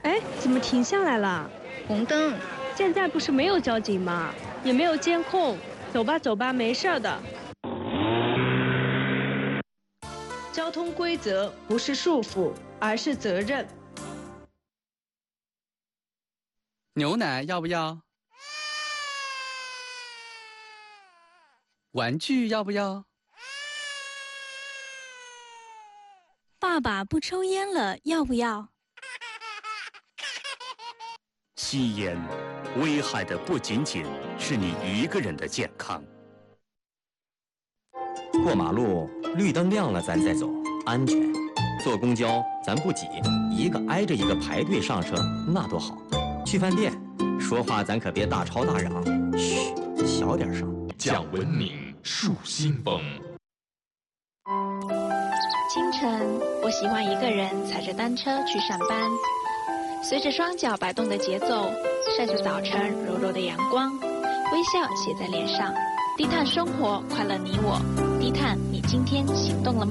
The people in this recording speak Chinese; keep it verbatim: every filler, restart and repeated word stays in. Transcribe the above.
哎，怎么停下来了？ 红灯。 现在不是没有交警吗？也没有监控。走吧走吧，没事的。交通规则不是束缚，而是责任。 牛奶要不要？玩具要不要？ 爸爸不抽烟了，要不要？ 吸烟危害的不仅仅是你一个人的健康。 过马路绿灯亮了咱再走，安全。坐公交咱不挤，一个挨着一个排队上车，那多好。去饭店说话咱可别大吵大嚷，嘘，小点声。 讲文明树新风。 清晨，我喜欢一个人踩着单车去上班，随着双脚摆动的节奏，晒着早晨柔柔的阳光，微笑写在脸上。低碳生活，快乐你我。低碳，你今天行动了吗？